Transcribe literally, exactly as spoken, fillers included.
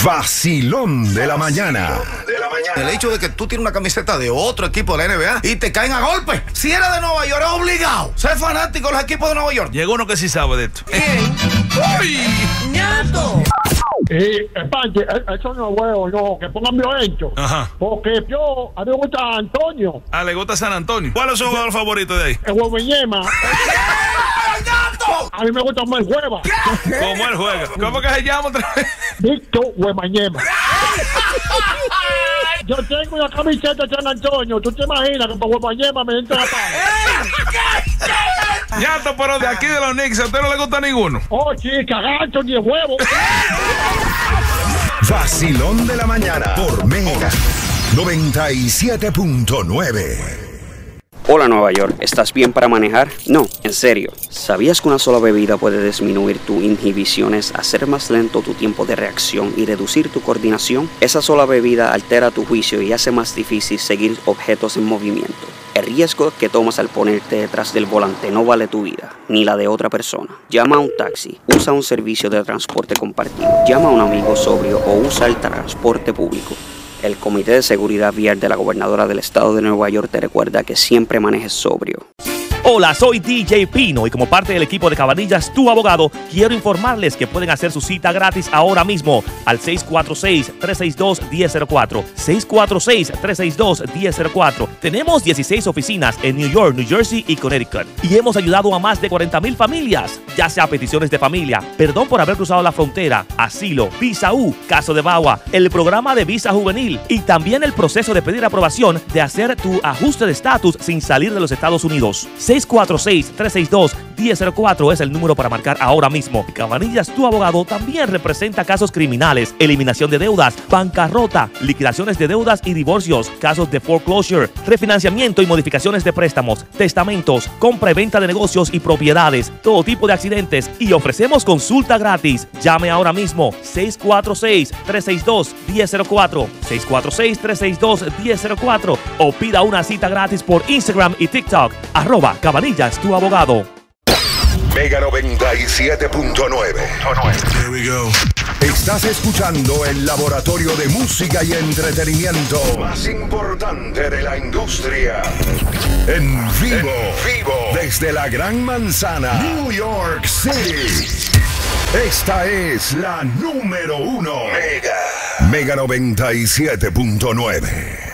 Vacilón de la mañana. De la mañana. El hecho de que tú tienes una camiseta de otro equipo de la N B A y te caen a golpe. Si eres de Nueva York, es obligado ser fanático de los equipos de Nueva York. Llegó uno que sí sabe de esto. ¿Quién? ¡Uy! ¡Ñato! Y, Panche, eso no es bueno, no, que pongan violento. Ajá. Porque yo, a mí me gusta Antonio. Ah, le gusta San Antonio. ¿Cuál es su jugador favorito de ahí? El Hueveñema. A mí me gusta más el Hueva. ¿Cómo él juega? ¿Cómo que se llama otra vez? Víctor Huemañema. Yo tengo una camiseta de San Antonio. ¿Tú te imaginas que para Huemañema me entra la paz? Ñato, pero de aquí de los Knicks, ¿a usted no le gusta ninguno? Oh, chica, gancho ni el huevo. Vacilón de la mañana por Mega noventa y siete punto nueve. Hola Nueva York, ¿estás bien para manejar? No, en serio. ¿Sabías que una sola bebida puede disminuir tus inhibiciones, hacer más lento tu tiempo de reacción y reducir tu coordinación? Esa sola bebida altera tu juicio y hace más difícil seguir objetos en movimiento. El riesgo que tomas al ponerte detrás del volante no vale tu vida, ni la de otra persona. Llama a un taxi, usa un servicio de transporte compartido, llama a un amigo sobrio o usa el transporte público. El Comité de Seguridad Vial de la Gobernadora del Estado de Nueva York te recuerda que siempre manejes sobrio. Hola, soy D J Pino y como parte del equipo de Cabanillas, tu abogado, quiero informarles que pueden hacer su cita gratis ahora mismo al seis cuatro seis, tres seis dos, uno cero cero cuatro. seis cuatro seis, tres seis dos, uno cero cero cuatro. Tenemos dieciséis oficinas en New York, New Jersey y Connecticut y hemos ayudado a más de cuarenta mil familias, ya sea peticiones de familia, perdón por haber cruzado la frontera, asilo, visa U, caso de V A W A, el programa de visa juvenil y también el proceso de pedir aprobación de hacer tu ajuste de estatus sin salir de los Estados Unidos. seis cuatro seis, tres seis dos, uno cero cero cuatro es el número para marcar ahora mismo. Cabanillas, tu abogado, también representa casos criminales, eliminación de deudas, bancarrota, liquidaciones de deudas y divorcios, casos de foreclosure, refinanciamiento y modificaciones de préstamos, testamentos, compra y venta de negocios y propiedades, todo tipo de accidentes y ofrecemos consulta gratis. Llame ahora mismo seis cuatro seis, tres seis dos, uno cero cero cuatro, seis cuatro seis, tres seis dos, uno cero cero cuatro o pida una cita gratis por Instagram y TikTok, arroba Cabanillas, tu abogado. Mega noventa y siete punto nueve. Here we go. Estás escuchando el laboratorio de música y entretenimiento más importante de la industria. En vivo, en vivo, desde la Gran Manzana, New York City. Esta es la número uno. Mega. Mega noventa y siete punto nueve.